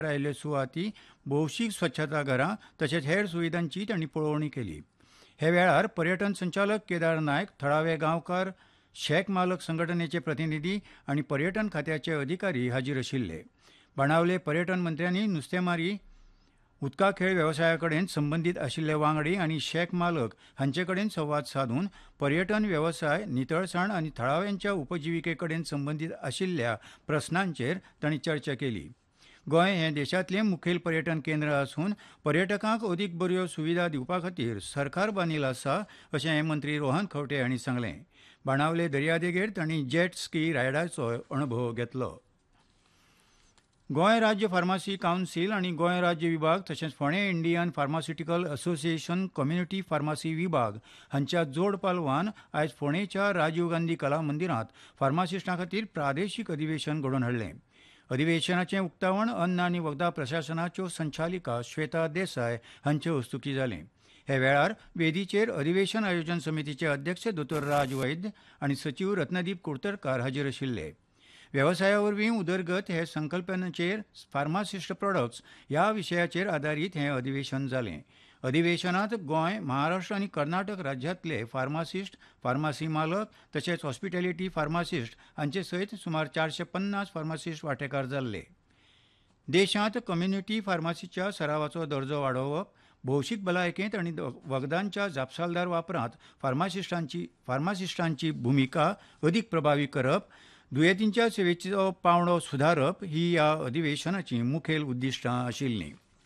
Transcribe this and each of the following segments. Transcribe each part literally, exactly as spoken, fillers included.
आयिल्ल्यो सुवाती भौशीक स्वच्छताघरां तशेंच हेर सुविधांची तांणी पळोवणी केली. हे वेळार पर्यटन संचालक केदार नायक, थळावे गांवकार, शेक मालक संघटनेचे प्रतिनिधी आनी पर्यटन खात्याचे अधिकारी हाजीर आशिल्ले. बाणावले पर्यटन मंत्र्यांनी नुस्तेमारी, उदका खेळ वेवसाया कडेन संबंदीत आशिल्ले वांगडी आनी शेक मालक हांचे कडेन संवाद साधून पर्यटन वेवसाय, नितळसाण आनी थळाव्यांच्या उपजिविके कडेन संबंदीत आशिल्ल्या प्रस्नांचेर तांणी चर्चा केली. गोंय हें देशांतलें मुखेल पर्यटन केंद्र आसून पर्यटकांक अदीक बऱ्यो सुविधा दिवपा खातीर सरकार बांदिल्लो आसा अशें मंत्री रोहन खंवटे हांणी सांगलें. बाणावले दर्यादेगेर तांणी जेट स्की रायडाचो अणभव घेतलो. गोंय राज्य फार्मासी कावन्सील आनी गोंय राज्य विभाग तशेंच फोंडें Indian pharmaceutical association community pharmacy विभाग हांच्या जोड पालवान आयज फोंडेंच्या राजीव गांधी कला मंदिरांत फार्मासिस्टां खातीर प्रादेशीक अधिवेशन घडोवन हाडलें. अधिवेशनाचें उक्तावण अन्न आनी वखदां प्रशासनाच्यो संचालिका श्वेता देसाय हांचे हस्तुकीं जालें. हे वेळार वेदीचेर अधिवेशन आयोजन समितीचे अध्यक्ष दोतोर राज वैद्य आनी सचीव रत्नदीप कुडतरकार हाजीर आशिल्ले. वेवसाया वरवीं उदरगत हे संकल्पनेचेर फार्मासिस्ट प्रॉडक्ट्स ह्या विशयाचेर आदारीत हें अधिवेशन जालें. अधिवेशनांत गोंय, महाराष्ट्र आनी कर्नाटक राज्यांतले फार्मासिस्ट, फार्मासी मालक तशेंच हॉस्पिटॅलिटी फार्मासिस्ट हांचे सयत सुमार चारशे पन्नास फार्मासिस्ट वांटेकार जाल्ले. देशांत कम्युनिटी फार्मासीच्या सरावाचो दर्जो वाडोवप, भौशीक भलायकेंत आनी वखदांच्या जापसालदार वापरांत फार्मासिस्टांची फार्मासिस्टांची भुमिका अदीक प्रभावी करप, दुयेंतींच्या सेवेचो पावंडो सुदारप ही ह्या अधिवेशनाची मुखेल उद्दिश्टां आशिल्लीं.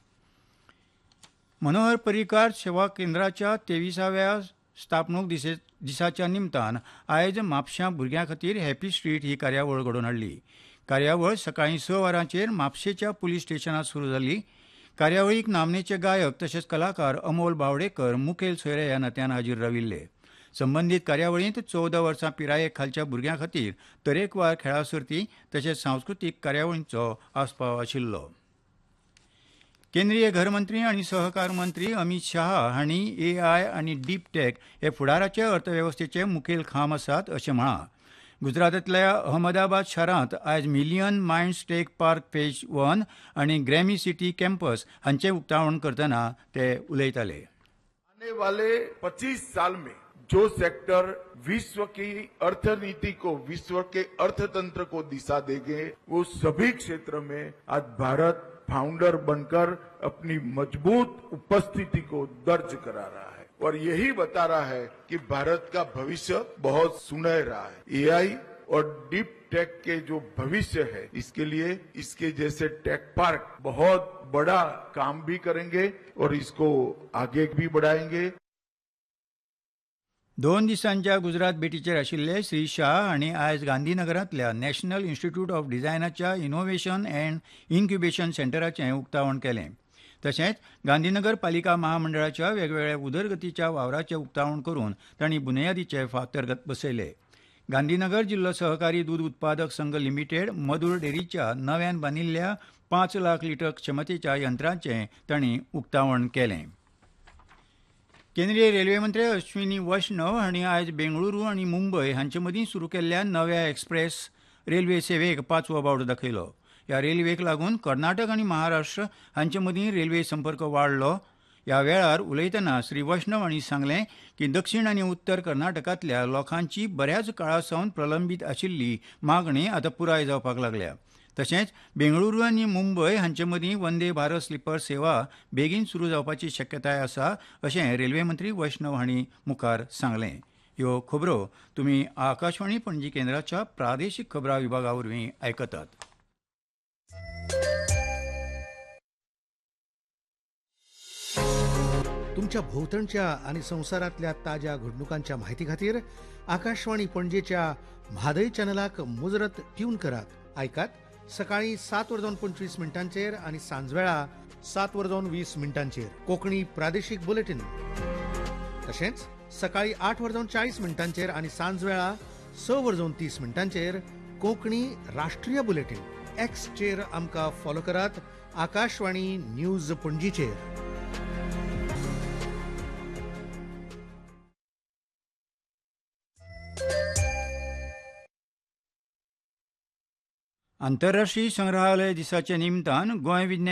मनोहर पर्रीकार सेवा केंद्राच्या तेविसाव्या स्थापणूक दिसे दिसाच्या निमतान आयज म्हापश्यां भुरग्यां खातीर हॅपी स्ट्रीट ही कार्यावळ घडोवन हाडली. कार्यावळ सकाळीं स वरांचेर म्हापशेच्या पुलीस स्टेशनांत सुरू जाली. कार्यावळीक नामनेचे गायक तशेंच कलाकार अमोल बावडेकर मुखेल सोयरे ह्या नात्यान हाजीर राविल्ले. संबंदीत कार्यावळींत चवदा वर्सां पिराये खालच्या भुरग्यां खातीर तरेकवार खेळा सर्ती तशेंच सांस्कृतीक कार्यावळींचो आस्पाव आशिल्लो. केंद्रीय घरमंत्री आनी सहकार मंत्री अमित शाह हांणी ए आय आनी डीप टॅक हे फुडाराचे अर्थवेवस्थेचे मुखेल खांब आसात अशें म्हळां. गुजरातांतल्या अहमदाबाद शारांत आयज million minds tech park phase one आनी ग्रॅमी सिटी कॅम्पस हांचें उक्तावण करतना ते उलयताले. आने वाले पच्चीस साल में जो सेक्टर विश्व की अर्थनीति को, विश्व के अर्थतंत्र को दिशा देंगे, वो सभी क्षेत्र में आज भारत फाउंडर बनकर अपनी मजबूत उपस्थिति को दर्ज करा रहा है और यही बता रहा है कि भारत का भविष्य बहुत सुनहरा है. एआई और डीप टेक के जो भविष्य है, इसके लिए इसके जैसे टेक पार्क बहुत बड़ा काम भी करेंगे और इसको आगे भी बढ़ाएंगे. दोन दिसांच्या गुजरात भेटीचेर आशिल्ले श्री शाह हांणी आयज गांधीनगरांतल्या national institute of डिझायनाच्या innovation and incubation सेंटराचें उक्तावण केलें. तशेंच गांधीनगर पालिका महामंडळाच्या वेगवेगळ्या उदरगतीच्या वावराचें उक्तावण करून तांणी बुनयादीचे फातर बसयले. गांधीनगर जिल्लो सहकारी दूद उत्पादक संघ लिमिटेड मधुर डेरीच्या नव्यान बांदिल्ल्या पांच लाख लिटर क्षमतेच्या यंत्रांचें तांणी उक्तावण केलें. केंद्रीय रेल्वे मंत्री अश्विनी वैष्णव हांणी आयज बेंगळुरू आनी मुंबय हांचे मदीं सुरू केल्ल्या नव्या एक्सप्रेस रेल्वे सेवेक पांचवो बावटो दाखयलो. ह्या रेल्वेक लागून कर्नाटक आनी महाराष्ट्र हांचे मदीं रेल्वे संपर्क वाडलो. ह्या वेळार उलयतना श्री वैष्णव हांणी सांगलें की दक्षिण आनी उत्तर कर्नाटकांतल्या लोकांची बऱ्याच काळा सावन प्रलंबीत आशिल्ली मागणी आतां पुराय जावपाक लागल्या. तशेंच बेंगळुरू आनी मुंबय हांचे मदीं वंदे भारत स्लिपर सेवा बेगीन सुरू जावपाची शक्यताय आसा अशें रेल्वे मंत्री वैष्णव हांणी मुखार सांगलें. ह्यो खबरो तुमी आकाशवाणी पणजी केंद्राच्या प्रादेशीक खबरां विभागा वरवीं आयकतात. तुमच्या भोंवतणच्या आनी संवसारांतल्या ताज्या घडणुकांच्या म्हायती खातीर आकाशवाणी पणजेच्या म्हादय चॅनलाक मुजरत ट्यून करात. आयकात सकाळीं सात वरजावन पंचवीस मिनटांचेर आनी सांजवेळा सात वरजावन वीस मिनटांचेर कोंकणी प्रादेशीक बुलेटिन. तशेंच सकाळीं आठ वरजावन चाळीस मिनटांचेर आनी सांजवेळा स वरजावन तीस मिनटांचेर कोंकणी राष्ट्रीय बुलेटिन. एक्सचेर आमकां फॉलो करात. आकाशवाणी न्यूज पणजीचेर. आंतरराष्ट्रीय संग्रहालय दिसाचे निमतान गोंय विज्ञान